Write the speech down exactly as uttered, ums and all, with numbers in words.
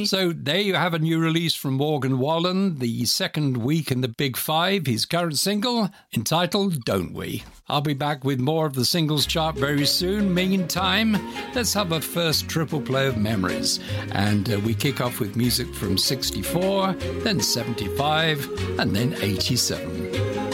So there you have a new release from Morgan Wallen, the second week in the Big Five, his current single entitled Don't We. I'll be back with more of the singles chart very soon. Meantime, let's have a first triple play of memories. And uh, we kick off with music from sixty-four, then seventy-five, and then eighty-seven.